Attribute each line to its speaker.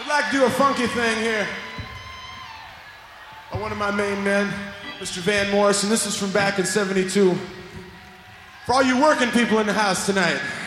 Speaker 1: I'd like to do a funky thing here. One of my main men, Mr. Van Morrison. This is from back in '72. For all you working people in the house tonight.